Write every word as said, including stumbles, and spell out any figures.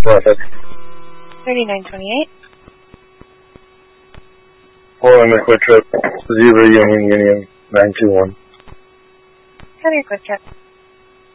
Traffic. thirty-nine twenty-eight. Hold on a quick trip. Zebra Union Union nine two one. Have your quick trip.